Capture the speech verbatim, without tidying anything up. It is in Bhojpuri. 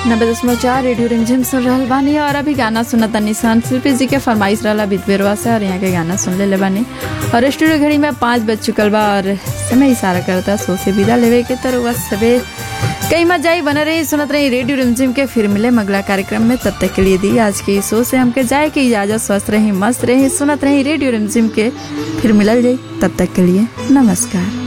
नब्बे दशमलव चार रेडियो रिमझिम सुन रहल बानी और अभी गाना सुना तनी सन शिल्पी जी के फरमाइश रहला बीतबेरवा से और यहाँ के गाना सुन ले ले बानी और स्टूडियो घड़ी में पाँच बज चुकल बा और समय इशारा करता सो से विदा लेवे के तर बस सबे कई मजा आई बना रही सुनत रही रेडियो रिमझिम के। फिर मिले अगला कार्यक्रम में, तब तक के लिए दी आज की शो से हमके जाए की इजाजत। स्वस्थ रही, मस्त रही, सुनत रही रेडियो रिमझिम के। फिर मिलल जाई, तब तक के लिए नमस्कार।